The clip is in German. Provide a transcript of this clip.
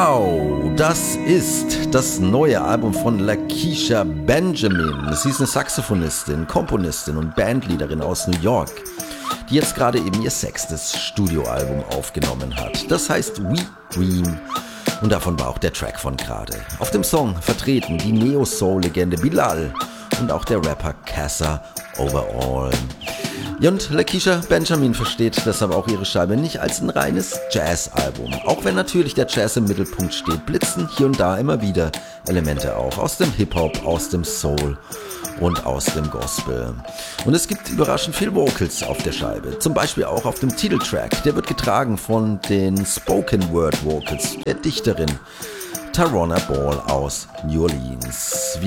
Wow, das ist das neue Album von Lakeisha Benjamin. Sie ist eine Saxophonistin, Komponistin und Bandleaderin aus New York, die jetzt gerade eben ihr 6. Studioalbum aufgenommen hat. Das heißt We Dream. Und davon war auch der Track von gerade. Auf dem Song vertreten die Neo-Soul-Legende Bilal und auch der Rapper Cassa Overall. Und Lakeisha Benjamin versteht deshalb auch ihre Scheibe nicht als ein reines Jazz-Album. Auch wenn natürlich der Jazz im Mittelpunkt steht, blitzen hier und da immer wieder Elemente auf. Aus dem Hip-Hop, aus dem Soul und aus dem Gospel. Und es gibt überraschend viel Vocals auf der Scheibe. Zum Beispiel auch auf dem Titeltrack. Der wird getragen von den Spoken Word Vocals der Dichterin Tarona Ball aus New Orleans.